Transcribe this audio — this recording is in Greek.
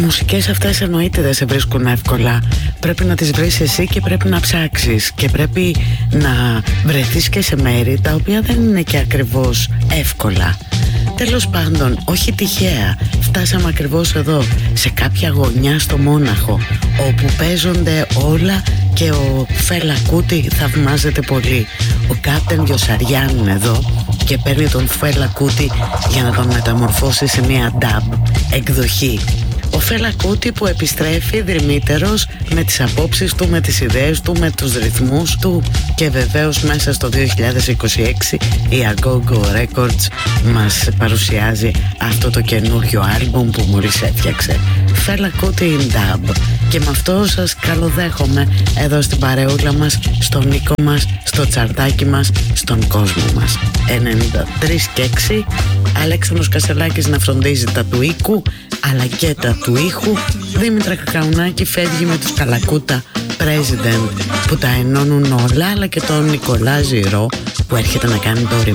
μουσικές αυτές εννοείται δεν σε βρίσκουν εύκολα. Πρέπει να τις βρεις εσύ και πρέπει να ψάξεις και πρέπει να βρεθείς και σε μέρη τα οποία δεν είναι και ακριβώς εύκολα. Τέλος πάντων, όχι τυχαία φτάσαμε ακριβώς εδώ, σε κάποια γωνιά στο Μόναχο, όπου παίζονται όλα και ο Φέλα Κούτι θαυμάζεται πολύ. Ο Κάπτεν Γιοσαριάν είναι εδώ και παίρνει τον Φέλα Κούτι για να τον μεταμορφώσει σε μια dub εκδοχή. Ο Φέλα Κούτι που επιστρέφει δρυμύτερος με τις απόψεις του, με τις ιδέες του, με τους ρυθμούς του, και βεβαίως μέσα στο 2026 η Agogo Records μας παρουσιάζει αυτό το καινούριο άλμπουμ που μόλις έφτιαξε, Φέλα Κούτι in Dub. Και με αυτό σας καλοδέχομαι εδώ στην παρεούλα μας, στον οίκο μας, στο τσαρτάκι μας, στον κόσμο μας. 93 και 6, Αλέξανδρος Κασελάκης να φροντίζει τα του οίκου αλλά και τα του ήχου. Δήμητρα Κακαουνάκη φεύγει με τους Καλακούτα President που τα ενώνουν όλα, αλλά και τον Νικολά Ζηρό που έρχεται να κάνει το